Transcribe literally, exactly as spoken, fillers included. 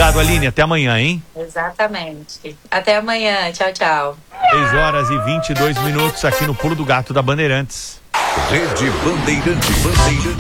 Obrigado, Aline. Até amanhã, hein? Exatamente. Até amanhã. Tchau, tchau. seis horas e vinte e dois minutos aqui no Pulo do Gato da Bandeirantes. Rede Bandeirantes. Bandeirantes.